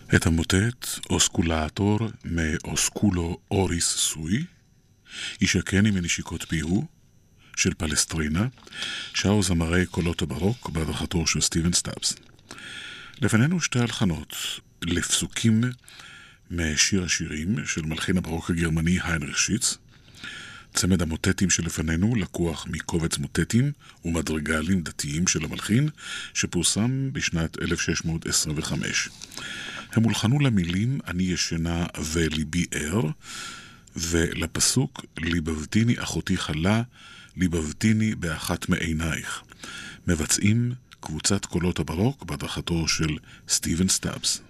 את המוטט אוסקולטור מאוסקולו אוריס סוי, ישכן עם נשיקות פיהו של פלסטרינה, שרו זמרי קולות הברוק בהדרכתו של סטיבן סטאבס. לפנינו שתי הלחנות לפסוקים משיר השירים של מלחין הברוק הגרמני היינריך שיץ. צמד המוטטים שלפנינו לקוח מקובץ מוטטים ומדרגלים דתיים של המלחין שפורסם בשנת 1625. הם הולחנו למילים אני ישנה וליבי ער, ולפסוק ליבבתיני אחותי חלה, ליבבתיני באחת מעינייך. מבצעים קבוצת קולות הברוק בהדרכתו של סטיבן סטאבס.